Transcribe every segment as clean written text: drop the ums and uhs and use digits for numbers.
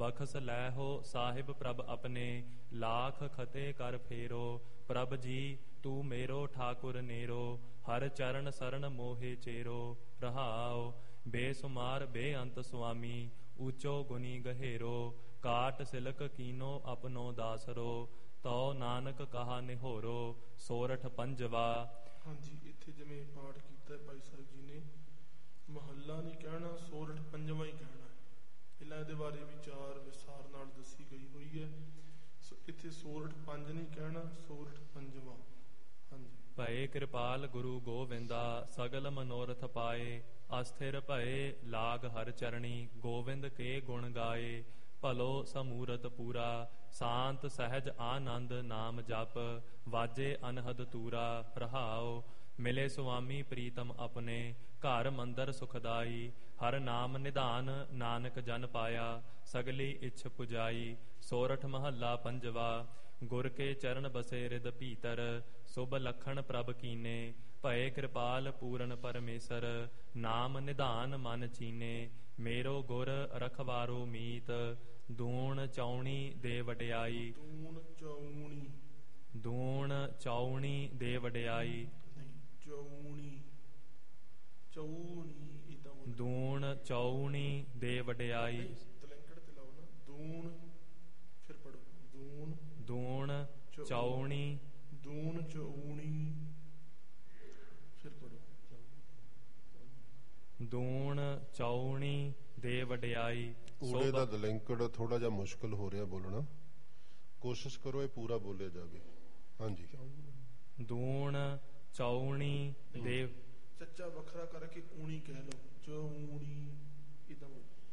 ਬਖਸ ਲੈ ਹੋ ਸਾਹਿਬ ਪ੍ਰਭ ਆਪਣੇ, ਲਾਖ ਖਤੇ ਕਰ ਫੇਰੋ। ਪ੍ਰਭ ਜੀ ਤੂੰ ਮੇਰੋ ਠਾਕੁਰ ਨੇਰੋ, ਹਰ ਚਰਨ ਸਰਣ ਮੋਹੇ ਚੇਰੋ। ਰਹਾਉ ਬੇਸੁਮਾਰ ਬੇਅੰਤ ਸੁਆਮੀ, ਊਚੋ ਗੁਨੀ ਗਹੇਰੋ। ਕਾਟ ਸਿਲਕ ਕੀਨੋ ਆਪਣੋ ਦਾਸਰੋ, ਤਉ ਨਾਨਕ ਕਹਾ ਨਿਹੋਰੋ। ਸੋਰਠ ਪੰਜਵਾ। ਹਾਂਜੀ, ਇੱਥੇ ਜਿਵੇਂ ਪਾਠ ਕੀਤਾ ਭਾਈ ਸਾਹਿਬ ਜੀ ਨੇ, ਮਹੱਲਾ ਨਹੀਂ ਕਹਿਣਾ, ਸੋਰਠ ਪੰਜਵਾਂ ਹੀ ਕਹਿਣਾ ਹੈ। ਪਹਿਲਾਂ ਇਹਦੇ ਬਾਰੇ ਵਿਚਾਰ ਵਿਸਥਾਰ ਨਾਲ ਦੱਸੀ ਗਈ ਹੋਈ ਹੈ। ਇੱਥੇ ਸੋਰਠ ਪੰਜ ਨਹੀਂ ਕਹਿਣਾ, ਸੋਰਠ ਪੰਜਵਾਂ। ਹਾਂਜੀ। ਭਏ ਕਿਰਪਾਲ ਗੁਰੂ ਗੋਵਿੰਦਾ, ਸਗਲ ਮਨੋਰਥ ਪਾਏ। ਅਸਥਿਰ ਭਏ ਲਾਗ ਹਰ ਚਰਣੀ, ਗੋਵਿੰਦ ਕੇ ਗੁਣ ਗਾਏ। ਭਲੋ ਸਮੂਰਤ ਪੂਰਾ, ਸ਼ਾਂਤ ਸਹਿਜ ਆਨੰਦ ਨਾਮ ਜਪ। ਵਾਜੇ ਅਨਹਦ ਤੂਰਾ। ਰਹਾਉ ਮਿਲੇ ਸੁਆਮੀ ਪ੍ਰੀਤਮ ਆਪਣੇ, ਘਰ ਮੰਦਰ ਸੁਖਦਾਈ। ਹਰ ਨਾਮ ਨਿਧਾਨ ਨਾਨਕ ਜਨ ਪਾਇਆ, ਸਗਲੀ ਇੱਛ ਪੁਜਾਈ। ਸੋਰਠ ਮਹੱਲਾ ਪੰਜਵਾ। ਗੁਰ ਕੇ ਚਰਨ ਬਸੇ ਰਿਦ ਭੀਤਰ, ਸੁਭ ਲਖਣ ਪ੍ਰਭ ਕੀਨੇ। ਭਏ ਕਿਰਪਾਲ ਪੂਰਨ ਪਰਮੇਸ਼ਰ, ਨਾਮ ਨਿਧਾਨ ਮਨ ਚੀਨੇ। ਮੇਰੋ ਗੁਰ ਰਖਵਾਰੋ ਮੀਤ, ਦੂਣ ਚੌਣੀ ਦੇ ਵਡਿਆਈ। ਦੂਣ ਚੌਣੀ, ਦੂਣ ਚੌਣੀ ਦੇ ਵਡਿਆਈ। ਚੌਣੀ, ਚੌਣੀ ਇਦਾਂ। ਦੂਣ ਚੌਣੀ ਦੇ ਵਡਿਆਈ। ਤਲੰਕੜ ਤੇ ਲਾਓ ਨਾ, ਦੂਣ, ਫਿਰ ਪੜੋ ਦੂਣ। ਦੂਣ ਚੌਣੀ, ਦੂਣ ਚੌਣੀ, ਫਿਰ ਪੜੋ ਦੂਣ ਚੌਣੀ ਦੇ ਵਡਿਆਈ। ਊੜੇ ਦਾ ਦਲੰਕੜ ਥੋੜਾ ਜਿਹਾ ਮੁਸ਼ਕਲ ਹੋ ਰਿਹਾ ਬੋਲਣਾ, ਕੋਸ਼ਿਸ਼ ਕਰੋ ਇਹ ਪੂਰਾ ਬੋਲਿਆ ਜਾਵੇ। ਹਾਂਜੀ। ਦੂਣ ਚੌਣੀ ਦੇ, ਚੱਚਾ ਵੱਖਰਾ ਕਰਕੇ ਊਣੀ ਕਹਿ ਲਓ, ਚੌਣੀ ਇਦਾਂ।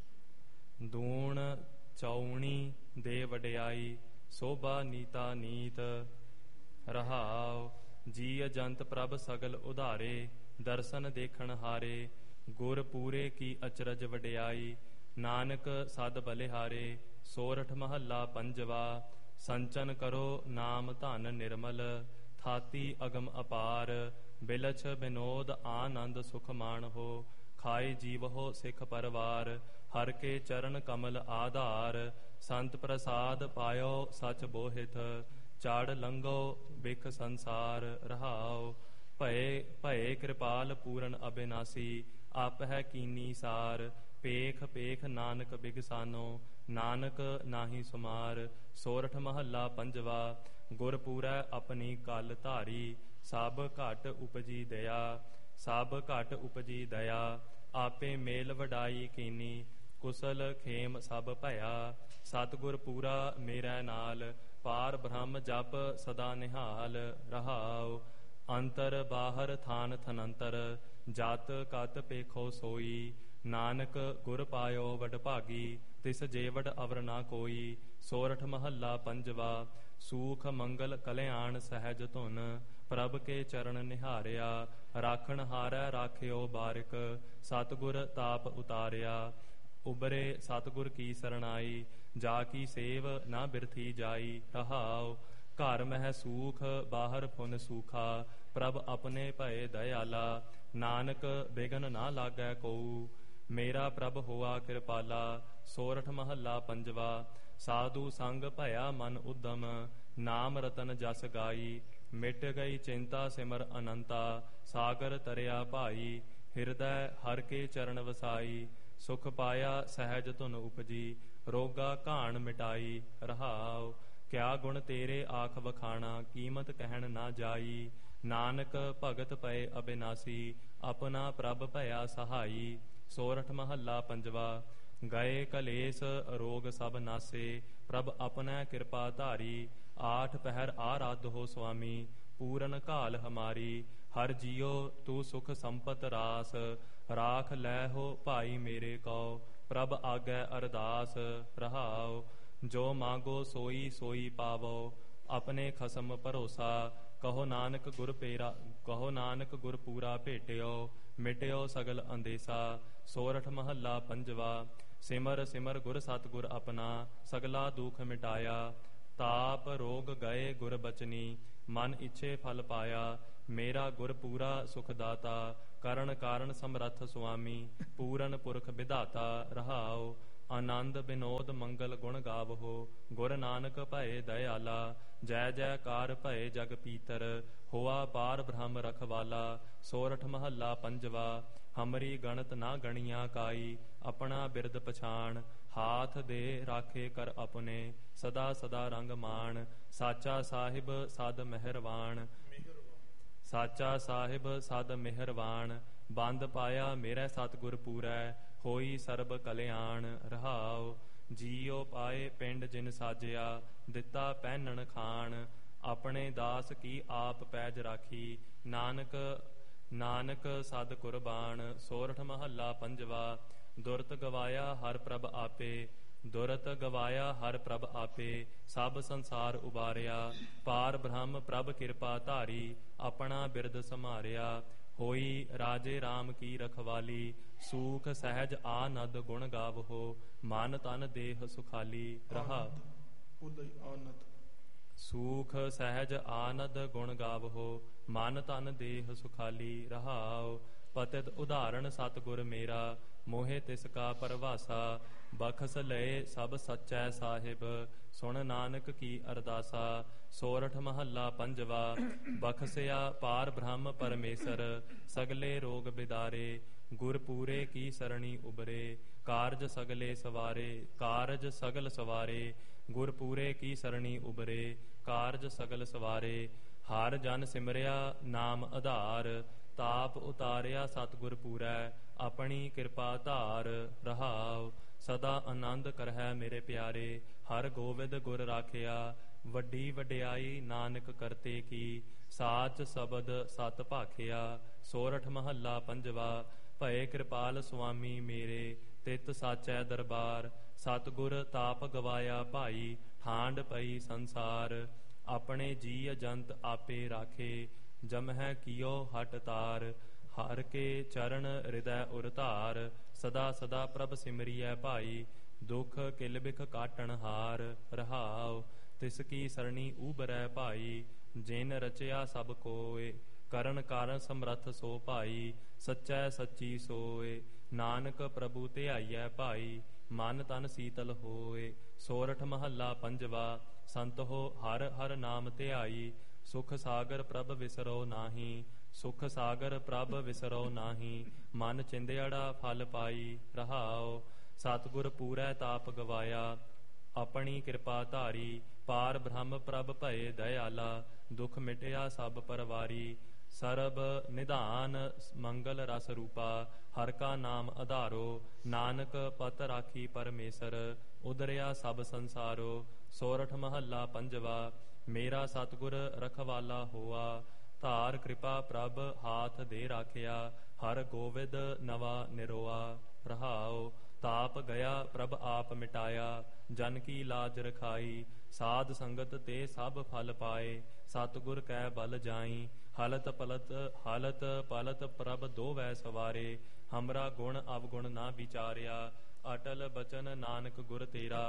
ਦੂਣ ਚੌਣੀ ਦੇ ਵਡਿਆਈ, ਸੋਭਾ ਨੀਤਾ ਨੀਤ। ਰਹਾਉ ਜੀ ਅਜੰਤ ਪ੍ਰਭ ਸਗਲ ਉਧਾਰੇ, ਦਰਸ਼ਨ ਦੇਖਣ ਹਾਰੇ। ਗੁਰ ਪੂਰੇ ਕੀ ਅਚਰਜ ਵਡਿਆਈ, ਨਾਨਕ ਸਦ ਬਲਿਹਾਰੇ। ਸੋਰਠ ਮਹੱਲਾ ਪੰਜਵਾ। ਸੰਚਨ ਕਰੋ ਨਾਮ ਧਨ ਨਿਰਮਲ, ਥਾਤੀ ਅਗਮ ਅਪਾਰ। ਬਿਲਛ ਬਿਨੋਦ ਆਨੰਦ ਸੁਖ ਮਾਣ ਹੋ, ਖਾਏ ਜੀਵਹੋ ਸਿੱਖ ਪਰਵਾਰ। ਹਰ ਕੇ ਚਰਨ ਕਮਲ ਆਧਾਰ, ਸੰਤ ਪ੍ਰਸਾਦ ਪਾਇਓ ਸਚ ਬੋਹਿਤ। ਚੜ ਲੰਘੋ ਬਿਖ ਸੰਸਾਰ। ਰਹਾਉ ਭਏ ਕਿਰਪਾਲ ਪੂਰਨ ਅਬਿਨਾਸੀ, ਆਪ ਹੈ ਕੀਨੀ ਸਾਰ। ਪੇਖ ਪੇਖ ਨਾਨਕ ਬਿਗਸਾਨੋ, ਨਾਨਕ ਨਾਹੀ ਸੁਮਾਰ। ਸੋਰਠ ਮਹੱਲਾ ਪੰਜਵਾ। ਗੁਰ ਪੂਰੈ ਆਪਣੀ ਕਲ ਧਾਰੀ, ਸਭ ਘਟ ਉਪਜੀ ਦਇਆ। ਸਭ ਘਟ ਉਪਜੀ ਦਇਆ, ਆਪੇ ਮੇਲ ਵਡਾਈ ਕੀਨੀ। ਕੁਸਲ ਖੇਮ ਸਭ ਭਇਆ, ਸਤਿਗੁਰ ਪੂਰਾ ਮੇਰਾ ਨਾਲ। ਪਾਰ ਬ੍ਰਹਮ ਜਪ ਸਦਾ ਨਿਹਾਲ। ਰਹਾਉ ਅੰਤਰ ਬਾਹਰ ਥਾਨ ਥਨੰਤਰ, ਜਤ ਕਤ ਪੇਖੋ ਸੋਈ। ਨਾਨਕ ਗੁਰ ਪਾਇਓ ਵਡ ਭਾਗੀ, ਤਿਸ ਜੇਵਡ ਅਵਰ ਨਾ ਕੋਈ। ਸੋਰਠ ਮਹੱਲਾ ਪੰਜਵਾ। ਸੂਖ ਮੰਗਲ ਕਲਿਆਣ ਸਹਿਜ ਧੁਨ, ਪ੍ਰਭ ਕੇ ਚਰਨ ਨਿਹਾਰਿਆ। ਰਾਖਣ ਹਾਰੈ ਰਾਖਿਓ ਬਾਰਿਕ, ਸਤਿਗੁਰ ਤਾਪ ਉਤਾਰਿਆ। ਉਬਰੇ ਸਤਿਗੁਰ ਕੀ ਸਰਣਾਈ, ਜਾ ਕੀ ਸੇਵ ਨਾ ਬਿਰਥੀ ਜਾਈ। ਰਹਾਉ ਘਰ ਮਹਿ ਸੂਖ ਬਾਹਰ ਫੁਨ ਸੂਖਾ, ਪ੍ਰਭ ਆਪਣੇ ਭਏ ਦਇਆਲਾ। ਨਾਨਕ ਬਿਗਨ ਨਾ ਲਾਗੈ ਕੋਊ, ਮੇਰਾ ਪ੍ਰਭ ਹੋਆ ਕਿਰਪਾਲਾ। ਸੋਰਠ ਮਹੱਲਾ ਪੰਜਵਾ। ਸਾਧੂ ਸੰਗ ਭਇਆ ਮਨ ਉਦਮ, ਨਾਮ ਰਤਨ ਜਸ ਗਾਈ। ਮਿਟ ਗਈ ਚਿੰਤਾ ਸਿਮਰ ਅਨੰਤਾ, ਸਾਗਰ ਤਰਿਆ ਭਾਈ। ਹਿਰਦੈ ਹਰ ਕੇ ਚਰਨ ਵਸਾਈ, ਸੁਖ ਪਾਇਆ ਸਹਿਜ ਧੁਨ ਉਪਜੀ। ਰੋਗਾ ਘਾਣ ਮਿਟਾਈ। ਰਹਾਉ ਕਿਆ ਗੁਣ ਤੇਰੇ ਆਖ ਵਖਾਣਾ, ਕੀਮਤ ਕਹਿਣ ਨਾ ਜਾਈ। ਨਾਨਕ ਭਗਤ ਪਏ ਅਬਿਨਾਸੀ, ਆਪਣਾ ਪ੍ਰਭ ਭਇਆ ਸਹਾਈ। ਸੋਰਠ ਮਹੱਲਾ ਪੰਜਵਾ। ਗਏ ਕਲੇਸ਼ ਰੋਗ ਸਭ ਨਾਸੇ, ਪ੍ਰਭ ਆਪਣਾ ਕਿਰਪਾ ਧਾਰੀ। ਆਠ ਪਹਿਰ ਆਰਾਧ ਹੋ ਸੁਆਮੀ, ਪੂਰਨ ਘਾਲ ਹਮਾਰੀ। ਹਰ ਜੀਓ ਤੂੰ ਸੁਖ ਸੰਪਤ ਰਾਸ, ਰਾਖ ਲੈ ਹੋ ਭਾਈ ਮੇਰੇ ਕੋ। ਪ੍ਰਭ ਆਗੈ ਅਰਦਾਸ। ਰਹਾਉ ਜੋ ਮਾਂਗੋ ਸੋਈ ਸੋਈ ਪਾਵੋ, ਆਪਣੇ ਖਸਮ ਭਰੋਸਾ। ਕਹੋ ਨਾਨਕ ਗੁਰ ਪੂਰਾ ਭੇਟਿਓ, ਮਿਟਿਓ ਸਗਲ ਅੰਦੇਸਾ। ਸੋਰਠ ਮਹੱਲਾ ਪੰਜਵਾ। ਸਿਮਰ ਸਿਮਰ ਗੁਰ ਸਤਿਗੁਰ ਆਪਣਾ, ਸਗਲਾ ਦੁਖ ਮਿਟਾਇਆ। ਤਾਪ ਰੋਗ ਗਏ ਗੁਰ ਬਚਨੀ, ਮਨ ਇੱਛੇ ਫਲ ਪਾਇਆ। ਮੇਰਾ ਗੁਰ ਪੂਰਾ ਸੁਖ ਦਾਤਾ, ਕਰਨ ਕਾਰਨ ਸਮਰੱਥ ਸੁਆਮੀ। ਪੂਰਨ ਪੁਰਖ ਵਿਧਾਤਾ। ਰਹਾਉ ਆਨੰਦ ਬਿਨੋਦ ਮੰਗਲ ਗੁਣ ਗਾਵਹੋ। ਗੁਰ ਨਾਨਕ ਭਏ ਦਇਆਲਾ, ਜੈ ਜੈਕਾਰ ਭਏ ਜਗ ਪੀਤਰ। ਹੋਆ ਪਾਰ ਬ੍ਰਹਮ ਰਖਵਾਲਾ, ਸੋਰਠ ਮਹੱਲਾ ਪੰਜਵਾ। ਹਮਰੀ ਗਣਤ ਨਾ ਗਣੀਆਂ ਕਾਈ, ਆਪਣਾ ਬਿਰਦ ਪਛਾਣ। ਹਾਥ ਦੇ ਰਾਖੇ ਕਰ ਆਪਣੇ, ਸਦਾ ਸਦਾ ਰੰਗ ਮਾਣ। ਸਾਚਾ ਸਾਹਿਬ ਸਦ ਮਿਹਰਵਾਨ, ਸਾਚਾ ਸਾਹਿਬ ਸਦ ਮਿਹਰਵਾਨ। ਬੰਦ ਪਾਇਆ ਮੇਰੇ ਸਤਿਗੁਰ ਪੂਰੈ, ਹੋਈ ਸਰਬ ਕਲਿਆਣ। ਰਹਾਉ ਜੀਉ ਪਾਏ ਪਿੰਡ ਜਿਨ ਸਾਜਿਆ, ਦਿੱਤਾ ਪਹਿਨਣ ਖਾਣ। ਆਪਣੇ ਦਾਸ ਕੀ ਆਪ ਪੈਜ ਰਾਖੀ, ਨਾਨਕ ਨਾਨਕ ਸਦ ਕੁਰਬਾਨ। ਸੋਰਠ ਮਹੱਲਾ ਪੰਜਵਾ। ਦੁਰਤ ਗਵਾਇਆ ਹਰ ਪ੍ਰਭ ਆਪੇ, ਦੁਰਤ ਗਵਾਇਆ ਹਰ ਪ੍ਰਭ ਆਪੇ। ਸਭ ਸੰਸਾਰ ਉਬਾਰਿਆ, ਪਾਰ ਬ੍ਰਹਮ ਪ੍ਰਭ ਕਿਰਪਾ ਧਾਰੀ। ਆਪਣਾ ਬਿਰਦ ਸੰਭਾਰਿਆ, ਹੋਈ ਰਾਜੇ RAM ਕੀ ਰਖਵਾਲੀ। ਸੂਖ ਸਹਿਜ ਆਨੰਦ ਗੁਣ ਗਾਵਹੋ, ਮਨ ਤਨ ਦੇਹ ਸੁਖਾਲੀ। ਰਹਾ ਸੂਖ ਸਹਿਜ ਆਨੰਦ ਗੁਣ ਗਾਵਹੋ, ਮਨ ਤਨ ਦੇਹ ਸੁਖਾਲੀ। ਰਹਾਉ ਪਤਿਤ ਉਦਾਹਰਣ ਸਤਿਗੁਰ ਮੇਰਾ, ਮੋਹਿ ਤਿਸ ਕਾ ਪਰਵਾਸਾ। ਬਖਸ ਲਏ ਸਭ ਸਚੈ ਸਾਹਿਬ, ਸੁਣ ਨਾਨਕ ਕੀ ਅਰਦਾਸਾ। ਸੋਰਠ ਮਹੱਲਾ ਪੰਜਵਾ। ਬਖਸਿਆ ਪਾਰ ਬ੍ਰਹਮ ਪਰਮੇਸ਼ਰ, ਸਗਲੇ ਰੋਗ ਬਿਦਾਰੇ। ਗੁਰ ਪੂਰੇ ਕੀ ਸਰਣੀ ਉਬਰੇ, ਕਾਰਜ ਸਗਲੇ ਸਵਾਰੇ। ਕਾਰਜ ਸਗਲ ਸਵਾਰੇ, ਗੁਰ ਪੂਰੇ ਕੀ ਸਰਣੀ ਉਬਰੇ। ਕਾਰਜ ਸਗਲ ਸਵਾਰੇ, ਹਰ ਜਨ ਸਿਮਰਿਆ ਨਾਮ ਆਧਾਰ। ਤਾਪ ਉਤਾਰਿਆ ਸਤਿਗੁਰ ਪੂਰੈ, ਆਪਣੀ ਕਿਰਪਾ ਧਾਰ। ਰਹਾਉ ਸਦਾ ਆਨੰਦ ਕਰਹਿ ਮੇਰੇ ਪਿਆਰੇ, ਹਰ ਗੋਬਿੰਦ ਗੁਰ ਰਾਖਿਆ। ਵੱਡੀ ਵਡਿਆਈ ਨਾਨਕ ਕਰਤੇ ਕੀ, ਸਾਚ ਸ਼ਬਦ ਸਤ ਭਾਖਿਆ। ਸੋਰਠ ਮਹੱਲਾ ਪੰਜਵਾ। ਭਏ ਕਿਰਪਾਲ ਸੁਆਮੀ ਮੇਰੇ, ਤਿਤ ਸਾਚੈ ਦਰਬਾਰ। ਸਤਿਗੁਰ ਤਾਪ ਗਵਾਇਆ ਭਾਈ, ਠਾਂਡ ਪਈ ਸੰਸਾਰ। ਆਪਣੇ ਜੀ ਅਜੰਤ ਆਪੇ ਰਾਖੇ, ਜਮਹਿ ਕੀਓ ਹਟ ਤਾਰ। ਹਰ ਕੇ ਚਰਨ ਹਿਰਦੈ ਉਰ ਧਾਰ, ਸਦਾ ਸਦਾ ਪ੍ਰਭ ਸਿਮਰਿਐ ਭਾਈ। ਦੁਖ ਕਿਲ ਬਿਖ ਕਾਟਣ ਹਾਰ। ਰਹਾਉ ਤਿਸ ਕੀ ਸਰਣੀ ਊਬਰੈ ਭਾਈ, ਜਿਨ ਰਚਿਆ ਸਭ ਕੋਇ। ਕਰਨ ਕਾਰਨ ਸਮਰੱਥ ਸੋ ਭਾਈ, ਸੱਚੈ ਸੱਚੀ ਸੋਏ। ਨਾਨਕ ਪ੍ਰਭੂ ਧਿਆਈਐ ਭਾਈ, ਮਨ ਤਨ ਸੀਤਲ ਹੋਏ। ਸੋਰਠ ਮਹੱਲਾ ਪੰਜਵਾ। ਸੰਤੋ ਹਰ ਹਰ ਨਾਮ ਧਿਆਈ, ਸੁਖ ਸਾਗਰ ਪ੍ਰਭ ਵਿਸਰੋ ਨਾਹੀ। ਸੁਖ ਸਾਗਰ ਪ੍ਰਭ ਵਿਸਰੋ ਨਾਹੀ, ਮਨ ਚਿੰਦਿਆੜਾ ਫਲ ਪਾਈ। ਰਹਾਉ ਸਤਿਗੁਰ ਪੂਰੈ ਤਾਪ ਗਵਾਇਆ, ਆਪਣੀ ਕਿਰਪਾ ਧਾਰੀ। ਪਾਰ ਬ੍ਰਹਮ ਪ੍ਰਭ ਭਏ ਦਇਆਲਾ, ਦੁਖ ਮਿਟਿਆ ਸਭ ਪਰਵਾਰੀ। ਸਰਬ ਨਿਧਾਨ ਮੰਗਲ ਰਸ ਰੂਪਾ, ਹਰ ਕਾ ਨਾਮ ਆਧਾਰੋ। ਨਾਨਕ ਪਤ ਰਾਖੀ ਪਰਮੇਸ਼ਰ, ਉਦਰਿਆ ਸਭ ਸੰਸਾਰੋ। ਸੋਰਠ ਮਹੱਲਾ ਪੰਜਵਾ। ਮੇਰਾ ਸਤਿਗੁਰ ਰਖਵਾਲਾ ਹੋਆ, ਧਾਰ ਕਿਰਪਾ ਪ੍ਰਭ ਹਾਥ ਦੇ ਰਾਖਿਆ। ਹਰ ਗੋਵਿੰਦ ਨਵਾ ਨਿਰੋਆ। ਰਹਾਉ ਤਾਪ ਗਿਆ ਪ੍ਰਭ ਆਪ ਮਿਟਾਇਆ, ਜਨ ਕੀ ਲਾਜ ਰਖਾਈ। ਸਾਧ ਸੰਗਤ ਤੇ ਸਭ ਫਲ ਪਾਏ, ਸਤਿਗੁਰ ਕੈ ਬਲ ਜਾਈ। ਹਲਤ ਪਲਤ ਪ੍ਰਭ ਦੋਵੈ ਸਵਾਰੇ, ਹਮਰਾ ਗੁਣ ਅਵਗੁਣ ਨਾ ਵਿਚਾਰਿਆ। ਅਟਲ ਬਚਨ ਨਾਨਕ ਗੁਰ ਤੇਰਾ,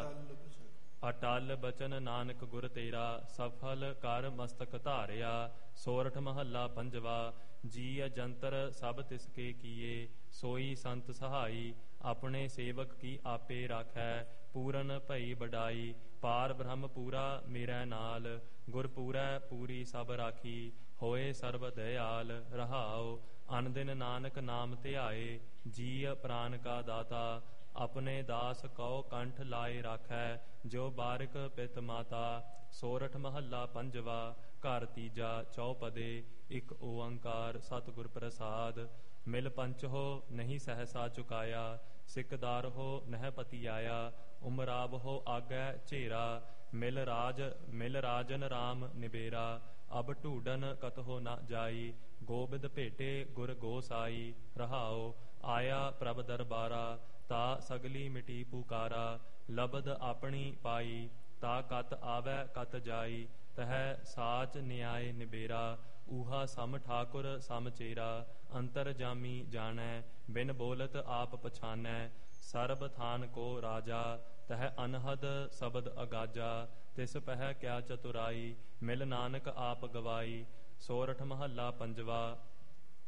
ਅਟਲ ਬਚਨ ਨਾਨਕ ਗੁਰ ਤੇਰਾ। ਸਫਲ ਕਰ ਮਸਤਕ ਧਾਰਿਆ। ਸੋਰਠ ਮਹੱਲਾ ਪੰਜਵਾ। ਜੀ ਅਜੰਤਰ ਸਭ ਤਿਸ ਕੇ ਕੀਏ, ਸੋਈ ਸੰਤ ਸਹਾਈ। ਆਪਣੇ ਸੇਵਕ ਕੀ ਆਪੇ ਰਾਖੈ, ਪੂਰਨ ਭਈ ਬਡਾਈ। ਪਾਰ ਬ੍ਰਹਮ ਪੂਰਾ ਮੇਰੇ ਨਾਲ, ਗੁਰ ਪੂਰੈ ਪੂਰੀ ਸਭ ਰਾਖੀ। ਹੋਏ ਸਰਬ ਦਇਆਲ। ਰਹਾਉ ਅਨ ਦਿਨ ਨਾਨਕ ਨਾਮ ਧਿਆਏ, ਜੀ ਪ੍ਰਾਨ ਕਾ ਦਾਤਾ। ਆਪਣੇ ਦਾਸ ਕਉ ਕੰਠ ਲਾਏ ਰਾਖੈ, ਜੋ ਬਾਰਿਕ ਪਿਤ ਮਾਤਾ। ਸੋਰਠ ਮਹੱਲਾ ਪੰਜਵਾ। ਘਰ ਤੀਜਾ ਚੌਪਦੇ। ਇਕ ਓੰਕਾਰ ਸਤਿਗੁਰ ਪ੍ਰਸਾਦ। ਮਿਲ ਪੰਚ ਹੋ ਨਹੀਂ ਸਹਸਾ ਚੁਕਾਇਆ, ਸਿਕਦਾਰ ਹੋ ਨਹਿ ਪਤੀ ਆਇਆ। ਉਮਰਾਵ ਹੋ ਆਗੈ ਝੇਰਾ, ਮਿਲ ਰਾਜਨ RAM ਨਿਬੇਰਾ। ਅਬ ਢੂਡਨ ਕਤਹੁ ਨ ਜਾਈ, ਗੋਬਿੰਦ ਭੇਟੇ ਗੁਰ ਗੋਸਾਈ। ਰਹਾਉ ਆਇਆ ਪ੍ਰਭ ਦਰਬਾਰਾ, ਤਾ ਸਗਲੀ ਮਿਟੀ ਪੁਕਾਰਾ। ਲਬਦ ਆਪਣੀ ਪਾਈ, ਤਾ ਕਤ ਆਵੈ ਕਤ ਜਾਈ। ਤਹਿ ਸਾਚ ਨਿਆਏ ਨਿਬੇਰਾ, ਊਹਾ ਸਮ ਠਾਕੁਰ ਸਮ ਚੇਰਾ। ਅੰਤਰ ਜਾਮੀ ਜਾਣੈ, ਬਿਨ ਬੋਲਤ ਆਪ ਪਛਾਨੈ। ਸਰਬ ਥਾਨ ਕੋ ਰਾਜਾ, ਤਹਿ ਅਨਹਦ ਸ਼ਬਦ ਅਗਾਜਾ। ਤਿਸ ਪਹਿ ਕਿਆ ਚਤੁਰਾਈ, ਮਿਲ ਨਾਨਕ ਆਪ ਗਵਾਈ। ਸੋਰਠ ਮਹੱਲਾ ਪੰਜਵਾ।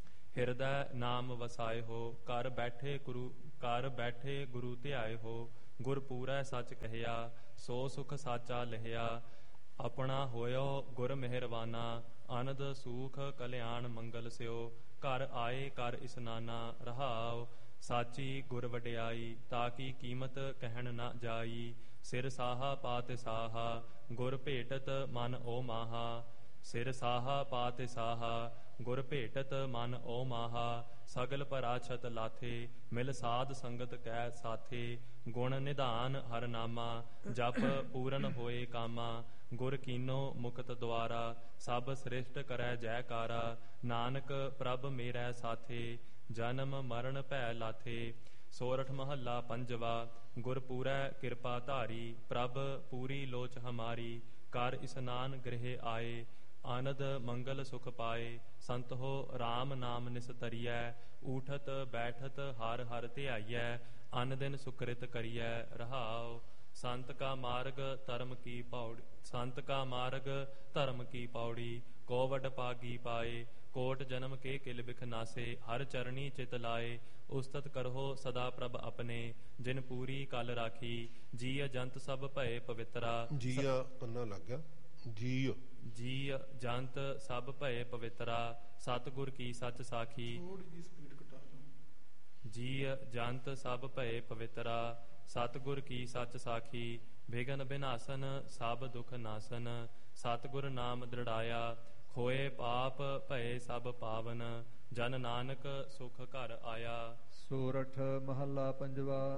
ਹਿਰਦੈ ਨਾਮ ਵਸਾਏ ਹੋ, ਘਰ ਬੈਠੇ ਗੁਰੂ ਧਿਆਏ ਹੋ। ਗੁਰ ਪੂਰੈ ਸੱਚ ਕਹਿਆ, ਸੋ ਸੁਖ ਸਾਚਾ ਲਹਿਆ। ਆਪਣਾ ਹੋਇਓ ਗੁਰ ਮਿਹਰਬਾਨਾ, ਅਨੰਦ ਸੂਖ ਕਲਿਆਣ ਮੰਗਲ ਸਿਓ। ਘਰ ਆਏ ਕਰ ਇਸਨਾਨਾ, ਰਹਾਉ ਸਾਚੀ ਗੁਰ ਵਡਿਆਈ। ਤਾਂ ਕੀ ਕੀਮਤ ਕਹਿਣ ਨਾ ਜਾਈ, ਸਿਰ ਸਾਹਾ ਪਾਤ ਸਾਹਾ। ਗੁਰ ਭੇਟਤ ਮਨ ਓ ਮਾਹਾ, ਸਿਰ ਸਾਹਾ ਪਾਤ ਸਾਹਾ। ਗੁਰ ਭੇਟਤ ਮਨ ਓ ਮਾਹਾ, ਸਗਲ ਪਰਾਛਤ ਲਾਥੇ। ਮਿਲ ਸਾਧ ਸੰਗਤ ਕੈ ਸਾਥੇ, ਗੁਣ ਨਿਧਾਨ ਹਰ ਨਾਮਾ। ਜਪ ਪੂਰਨ ਹੋਏ ਕਾਮਾ, ਗੁਰ ਕੀਨੋ ਮੁਕਤ ਦੁਆਰਾ। ਸਭ ਸ੍ਰਿਸ਼ਟ ਕਰੈ ਜੈਕਾਰਾ, ਨਾਨਕ ਪ੍ਰਭ ਮੇਰੈ ਸਾਥੇ। ਜਨਮ ਮਰਨ ਭੈ ਲਾਥੇ। ਸੋਰਠ ਮਹੱਲਾ ਪੰਜਵਾ। ਗੁਰ ਪੂਰੈ ਕਿਰਪਾ ਧਾਰੀ, ਪ੍ਰਭ ਪੂਰੀ ਲੋਚ ਹਮਾਰੀ। ਕਰ ਇਸਨਾਨ ਗ੍ਰਹਿ ਆਏ, ਆਨੰਦ ਮੰਗਲ ਸੁਖ ਪਾਏ। ਸੰਤ ਹੋ ਰਾਮ ਨਾਮ ਨਿਸਤਰੀਐ, ਊਠਤ ਬੈਠਤ ਹਰ ਹਰ ਧਿਆਈਐ। ਅਨ ਦਿਨ ਸੁਕ੍ਰਿਤ ਕਰੀਐ, ਰਹਾਉ ਸੰਤ ਕਾ ਮਾਰਗ ਧਰਮ ਕੀ ਪੌੜੀ। ਸੰਤ ਕਾ ਮਾਰਗ ਧਰਮ ਕੀ ਪੌੜੀ, ਕੋਵਡ ਪਾਗੀ ਪਾਏ। ਕੋਟ ਜਨਮ ਕੇ ਕਿਲ ਬਿਖ ਨਾਸੇ, ਹਰ ਚਰਣੀ ਚਿਤ ਲਾਏ। ਉਸਤਤ ਕਰਹੁ ਸਦਾ ਪ੍ਰਭ ਆਪਣੇ, ਜਿਨ ਪੂਰੀ ਕਲ ਰਾਖੀ। ਜੀ ਜੰਤ ਸਭ ਭਏ ਪਵਿੱਤਰਾ। ਜੀਆ ਪੰਨਾ ਲੱਗ ਗਿਆ। ਜੀ ਜੰਤ ਸਭ ਭਏ ਪਵਿੱਤਰਾ, ਸਤਿਗੁਰ ਕੀ ਸੱਚ ਸਾਖੀ। ਥੋੜੀ ਜਿਹੀ ਸਪੀਡ ਘਟਾ ਲਓ। ਜੀ ਜੰਤ ਸਭ ਭਏ ਪਵਿੱਤਰਾ, ਸਤਿਗੁਰ ਕੀ ਸੱਚ ਸਾਖੀ। ਬਿਘਨ ਬਿਨਾਸਨ ਸਭ ਦੁਖ ਨਾਸਨ, ਸਤਿਗੁਰ ਨਾਮ ਦ੍ਰਿੜਾਇਆ। ਖੋਏ ਪਾਪ ਭਏ ਸਭ ਪਾਵਨ, ਜਨ ਨਾਨਕ ਸੁਖ ਘਰ ਆਇਆ। ਸੋਰਠ ਮਹੱਲਾ ਪੰਜਵਾ।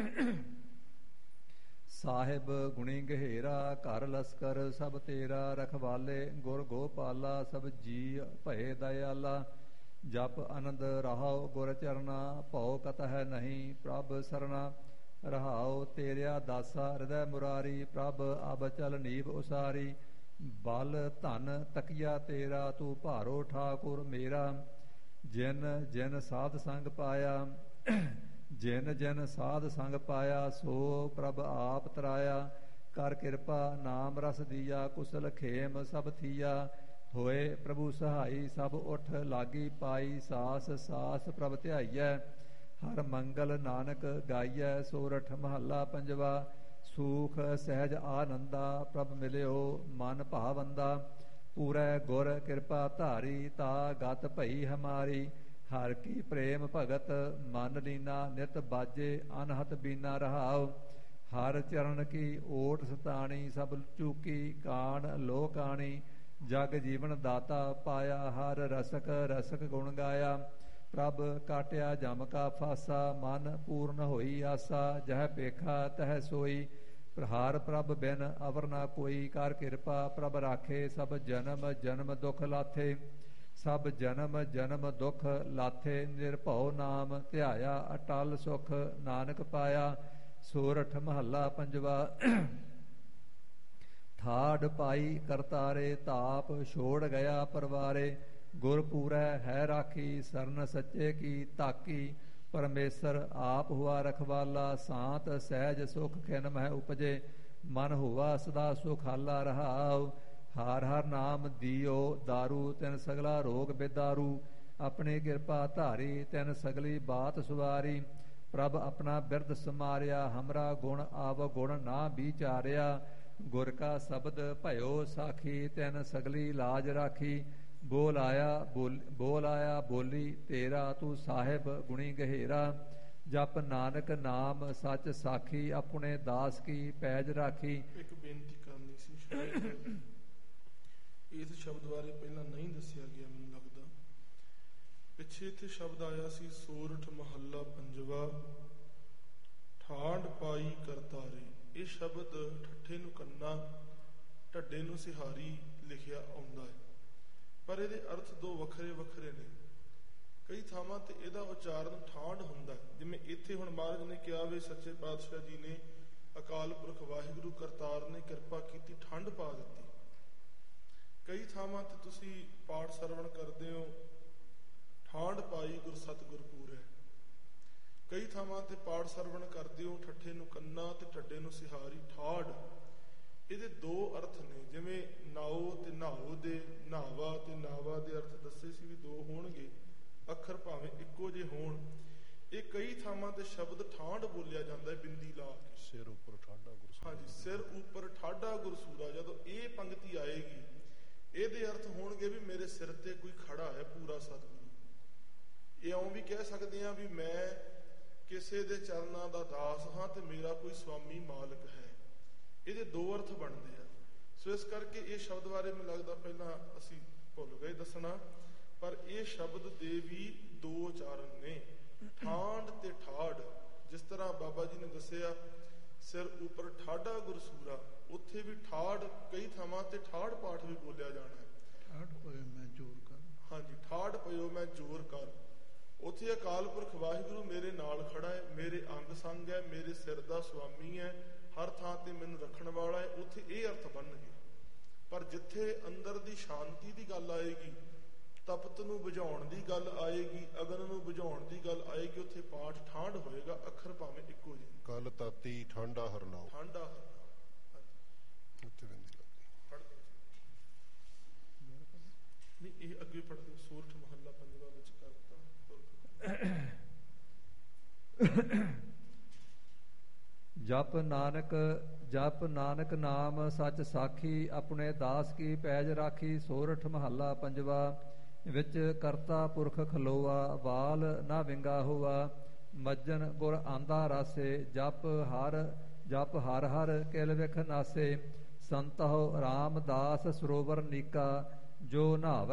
ਸਾਹਿਬ ਗੁਣੀ ਗਹਿਰਾ, ਘਰ ਲਸਕਰ ਸਭ ਤੇਰਾ। ਰਖਵਾਲੇ ਗੁਰ ਗੋਪਾਲਾ, ਸਭ ਜੀ ਭਏ ਦਇਆਲਾ। ਜਪ ਆਨੰਦ ਰਹਾਉ ਗੁਰ ਚਰਨਾ, ਭਉ ਕਤਹਿ ਨਹੀਂ ਪ੍ਰਭ ਸਰਨਾ। ਰਹਾਉ ਤੇਰਿਆ ਦਾਸਾ ਹਿਰਦੈ ਮੁਰਾਰੀ, ਪ੍ਰਭ ਅਬ ਚਲ ਨੀਵ ਉਸਾਰੀ। ਬਲ ਧਨ ਤਕੀਆ ਤੇਰਾ, ਤੂੰ ਭਾਰੋ ਠਾਕੁਰ ਮੇਰਾ। ਜਿਨ ਜਿਨ ਸਾਧ ਸੰਗ ਪਾਇਆ, ਜਿਨ ਜਿਨ ਸਾਧ ਸੰਗ ਪਾਇਆ। ਸੋ ਪ੍ਰਭ ਆਪ ਤਰਾਇਆ, ਕਰ ਕਿਰਪਾ ਨਾਮ ਰਸ ਦੀਆ। ਕੁਸਲ ਖੇਮ ਸਭ ਥੀਆ, ਹੋਏ ਪ੍ਰਭੂ ਸਹਾਈ। ਸਭ ਉਠ ਲਾਗੀ ਪਾਈ, ਸਾਸ ਸਾਸ ਪ੍ਰਭ ਧਿਆਈਐ। ਹਰ ਮੰਗਲ ਨਾਨਕ ਗਾਈਐ। ਸੋਰਠ ਮਹੱਲਾ ਪੰਜਵਾ। ਸੂਖ ਸਹਿਜ ਆਨੰਦਾ, ਪ੍ਰਭ ਮਿਲਿਓ ਮਨ ਭਾਵੰਦਾ। ਪੂਰੈ ਗੁਰ ਕਿਰਪਾ ਧਾਰੀ, ਤਾ ਗਤ ਭਈ ਹਮਾਰੀ। ਹਰ ਕੀ ਪ੍ਰੇਮ ਭਗਤ ਮਨ ਲੀਨਾ, ਨਿਤ ਬਾਜੇ ਅਨਹਤ ਬੀਨਾ। ਰਹਾਉ ਹਰ ਚਰਨ ਕੀ ਓਟ ਸਤਾਣੀ, ਸਭ ਚੂਕੀ ਕਾਣ ਲੋਕਾਣੀ। ਜਗ ਜੀਵਨ ਦਾਤਾ ਪਾਇਆ, ਹਰ ਰਸਕ ਰਸਕ ਗੁਣ ਗਾਇਆ। ਪ੍ਰਭ ਕਾਟਿਆ ਜਮ ਕਾ ਫਾਸਾ, ਮਨ ਪੂਰਨ ਹੋਈ ਆਸਾ। ਜਹ ਪੇਖਾ ਤਹ ਸੋਈ, ਪ੍ਰਹਾਰ ਪ੍ਰਭ ਬਿਨ ਅਵਰ ਨਾ ਕੋਈ। ਕਰ ਕਿਰਪਾ ਪ੍ਰਭ ਰਾਖੇ, ਸਭ ਜਨਮ ਜਨਮ ਦੁਖ ਲਾਥੇ। ਸਭ ਜਨਮ ਜਨਮ ਦੁਖ ਲਾਥੇ, ਨਿਰਭਉ ਨਾਮ ਧਿਆਇਆ। ਅਟਲ ਸੁਖ ਨਾਨਕ ਪਾਇਆ। ਸੋਰਠ ਮਹੱਲਾ ਪੰਜਵਾ। ਠਾੜ ਪਾਈ ਕਰਤਾਰੇ, ਤਾਪ ਛੋੜ ਗਿਆ ਪਰਵਾਰੇ। ਗੁਰ ਪੂਰੈ ਹੈ ਰਾਖੀ, ਸਰਨ ਸੱਚੇ ਕੀ ਤਾਕੀ। ਪਰਮੇਸ਼ਰ ਆਪ ਹੁਆ ਰਖਵਾਲਾ, ਸਾਤ ਸਹਿਜ ਸੁਖ ਖਿਨ ਮਹਿ ਉਪਜੇ। ਮਨ ਹੁਆ ਸਦਾ ਸੁਖਾਲਾ। ਰਹਾਉ ਹਰ ਹਰ ਨਾਮ ਦੀਓ ਦਾਰੂ, ਤਿਨ ਸਗਲਾ ਰੋਗ ਬਿਦਾਰੂ। ਆਪਣੀ ਕਿਰਪਾ ਧਾਰੀ, ਤਿਨ ਸਗਲੀ ਬਾਤ ਸੁਵਾਰੀ। ਪ੍ਰਭ ਆਪਣਾ ਬਿਰਦ ਸਮਾਰਿਆ, ਹਮਰਾ ਗੁਣ ਆਵ ਗੁਣ ਨਾ ਵਿਚਾਰਿਆ। ਗੁਰ ਕਾ ਸ਼ਬਦ ਭਇਓ ਸਾਖੀ, ਤਿਨ ਸਗਲੀ ਲਾਜ ਰਾਖੀ। ਬੋਲ ਆਇਆ ਬੋਲੀ ਤੇਰਾ, ਤੂੰ ਸਾਹਿਬ ਗੁਣੀ ਗਹਿਰਾ। ਜਪ ਨਾਨਕ ਨਾਮ ਸੱਚ ਸਾਖੀ, ਆਪਣੇ ਦਾਸ ਕੀ ਪੈਜ ਰਾਖੀ। ਇੱਕ ਬੇਨਤੀ ਕਰਨੀ ਸੀ, ਇਸ ਸ਼ਬਦ ਬਾਰੇ ਪਹਿਲਾਂ ਨਹੀਂ ਦੱਸਿਆ ਗਿਆ ਮੈਨੂੰ ਲੱਗਦਾ। ਪਿੱਛੇ ਇੱਥੇ ਸ਼ਬਦ ਆਇਆ ਸੀ ਸੋਰਠ ਮਹੱਲਾ ਪੰਜਵਾ, ਠਾਂਡ ਪਾਈ ਕਰਤਾਰੇ। ਇਹ ਸ਼ਬਦ ਠੱਠੇ ਨੂੰ ਕੰਨਾ, ਢੱਡੇ ਨੂੰ ਸਿਹਾਰੀ ਲਿਖਿਆ ਆਉਂਦਾ ਹੈ, ਪਰ ਇਹਦੇ ਅਰਥ ਦੋ ਵੱਖਰੇ ਵੱਖਰੇ ਨੇ। ਕਈ ਥਾਵਾਂ ਤੇ ਇਹਦਾ ਉਚਾਰਨ ਠਾਂਡ ਹੁੰਦਾ ਹੈ, ਜਿਵੇਂ ਇੱਥੇ ਹੁਣ ਮਹਾਰਾਜ ਨੇ ਕਿਹਾ ਵੇ ਸੱਚੇ ਪਾਤਸ਼ਾਹ ਜੀ ਨੇ, ਅਕਾਲ ਪੁਰਖ ਵਾਹਿਗੁਰੂ ਕਰਤਾਰ ਨੇ ਕਿਰਪਾ ਕੀਤੀ, ਠੰਡ ਪਾ ਦਿੱਤੀ। ਕਈ ਥਾਵਾਂ ਤੇ ਤੁਸੀਂ ਪਾਠ ਸਰਵਣ ਕਰਦੇ ਹੋ, ਠਾਂਡ ਪਾਈ ਗੁਰ ਸਤਿਗੁਰ ਪੂਰੈ। ਕਈ ਥਾਵਾਂ ਤੇ ਪਾਠ ਸਰਵਣ ਕਰਦੇ ਹੋ, ਠੱਠੇ ਨੂੰ ਕੰਨਾ ਤੇ ਢੱਡੇ ਨੂੰ ਸਿਹਾਰੀ, ਠਾੜ। ਇਹਦੇ ਦੋ ਅਰਥ ਨੇ, ਜਿਵੇਂ ਨਾਓ ਤੇ ਨਹਾਓ ਦੇ, ਨਹਾਵਾ ਤੇ ਨਾਵਾ ਦੇ ਅਰਥ ਦੱਸੇ ਸੀ ਵੀ ਦੋ ਹੋਣਗੇ, ਅੱਖਰ ਭਾਵੇਂ ਇੱਕੋ ਜਿਹੇ ਹੋਣ। ਇਹ ਕਈ ਥਾਵਾਂ ਤੇ ਸ਼ਬਦ ਠਾਂਡ ਬੋਲਿਆ ਜਾਂਦਾ ਹੈ ਬਿੰਦੀ ਲਾ ਕੇ। ਸਿਰ ਉੱਪਰ ਠਾਡਾ ਗੁਰਸੂਰਾ। ਹਾਂਜੀ, ਸਿਰ ਉੱਪਰ ਠਾਡਾ ਗੁਰਸੂਰਾ। ਜਦੋਂ ਇਹ ਪੰਕਤੀ ਆਏਗੀ ਇਹਦੇ ਅਰਥ ਹੋਣਗੇ ਵੀ ਮੇਰੇ ਸਿਰ ਤੇ ਕੋਈ ਖੜਾ ਹੈ ਪੂਰਾ ਸਤਿਗੁਰੂ। ਇਹ ਇਉਂ ਵੀ ਕਹਿ ਸਕਦੇ ਆ ਵੀ ਮੈਂ ਕਿਸੇ ਦੇ ਚਰਨਾਂ ਦਾ ਦਾਸ ਹਾਂ ਤੇ ਮੇਰਾ ਕੋਈ ਸਵਾਮੀ ਮਾਲਕ ਹੈ। ਇਹਦੇ ਦੋ ਅਰਥ ਬਣਦੇ ਆ। ਸੋ ਇਸ ਕਰਕੇ ਇਹ ਸ਼ਬਦ ਬਾਰੇ ਮੈਨੂੰ ਲੱਗਦਾ ਪਹਿਲਾਂ ਅਸੀਂ ਭੁੱਲ ਗਏ ਦੱਸਣਾ, ਪਰ ਇਹ ਸ਼ਬਦ ਦੇ ਵੀ ਦੋ ਉਚਾਰਨ ਨੇ, ਠਾਂਡ ਤੇ ਠਾੜ। ਜਿਸ ਤਰ੍ਹਾਂ ਬਾਬਾ ਜੀ ਨੇ ਦੱਸਿਆ ਸਿਰ ਉੱਪਰ ਠਾਡਾ ਗੁਰਸੂਰਾ, ਉੱਥੇ ਵੀ ਠਾੜ ਕਈ ਥਾਵਾਂ ਤੇ ਠਾੜ ਪਾਠ ਵੀ ਬੋਲਿਆ ਜਾਣਾ ਹੈ। ਠਾੜ ਪਇਓ ਮੈਂ ਜ਼ੋਰ ਕਰ। ਹਾਂਜੀ, ਠਾੜ ਪਇਓ ਮੈਂ ਜ਼ੋਰ ਕਰ। ਉੱਥੇ ਅਕਾਲ ਪੁਰਖ ਵਾਹਿਗੁਰੂ ਮੇਰੇ ਨਾਲ ਖੜਾ ਹੈ, ਮੇਰੇ ਅੰਗ ਸੰਗ ਹੈ, ਮੇਰੇ ਸਿਰ ਦਾ ਸੁਆਮੀ ਹੈ, ਹਰ ਥਾਂ ਤੇ ਮੈਨੂੰ ਰੱਖਣ ਵਾਲਾ ਹੈ। ਉੱਥੇ ਇਹ ਅਰਥ ਬਣਨਗੇ। ਪਰ ਜਿੱਥੇ ਅੰਦਰ ਦੀ ਸ਼ਾਂਤੀ ਦੀ ਗੱਲ ਆਏਗੀ, ਤਪਤ ਨੂੰ ਬੁਝਾਉਣ ਦੀ ਗੱਲ ਆਏਗੀ, ਅਗਨ ਨੂੰ ਬੁਝਾਉਣ ਦੀ ਗੱਲ ਆਏਗੀ, ਉੱਥੇ ਪਾਠ ਠਾਂਡ ਹੋਏਗਾ। ਅੱਖਰ ਭਾਵੇਂ ਇੱਕੋ ਜਿਹੇ। ਕਲ ਤਾਤੀ ਠਾਂਡਾ ਹਰਨਾਓ। ਠਾਂਡਾ ਹਰਨਾਓ। ਉੱਥੇ ਬਿੰਦੀ ਲੱਗੀ। ਨਹੀਂ, ਇਹ ਅੱਗੇ ਪੜ੍ਹਦੇ ਸੂਰਠ ਮਹੱਲਾ ਪੰਜਵਾਂ ਵਿੱਚ ਕਰਤਾ। ਜਪ ਨਾਨਕ ਨਾਮ ਸਚ ਸਾਖੀ, ਆਪਣੇ ਦਾਸ ਕੀ ਪੈਜ ਰਾਖੀ। ਸੋਰਠ ਮਹੱਲਾ ਪੰਜਵਾ। ਵਿੱਚ ਕਰਤਾ ਪੁਰਖ ਖਲੋਆ, ਬਾਲ ਨਾ ਵਿੰਗਾ ਹੋਆ। ਮੱਜਨ ਗੁਰ ਆਂਦਾ ਰਾਸੇ, ਜਪ ਹਰ ਹਰ ਕਿਲ ਵਿਖ ਨਾਸੇ। ਸੰਤਹੁ ਰਾਮਦਾਸ ਸਰੋਵਰ ਨੀਕਾ, ਜੋ ਨਹਾਵੈ